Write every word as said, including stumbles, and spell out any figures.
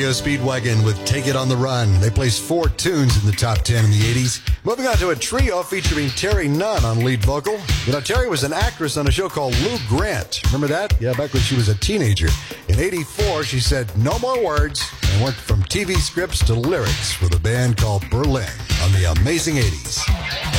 REO Speedwagon with Take It on the Run. They placed four tunes in the top ten in the eighties. Moving on to a trio featuring Terry Nunn on lead vocal. You know, Terry was an actress on a show called Lou Grant. Remember that? Yeah, back when she was a teenager. In eighty-four, she said no more words and went from T V scripts to lyrics with a band called Berlin on the Amazing eighties.